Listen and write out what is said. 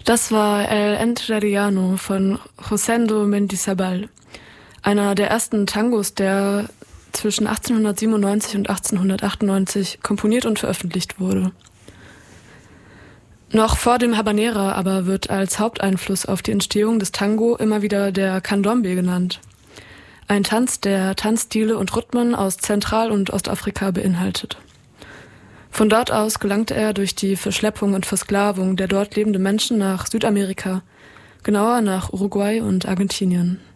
Das war El Entrerriano von Rosendo Mendizábal, einer der ersten Tangos, der zwischen 1897 und 1898 komponiert und veröffentlicht wurde. Noch vor dem Habanera aber wird als Haupteinfluss auf die Entstehung des Tango immer wieder der Candombe genannt. Ein Tanz, der Tanzstile und Rhythmen aus Zentral- und Ostafrika beinhaltet. Von dort aus gelangte er durch die Verschleppung und Versklavung der dort lebenden Menschen nach Südamerika, genauer nach Uruguay und Argentinien.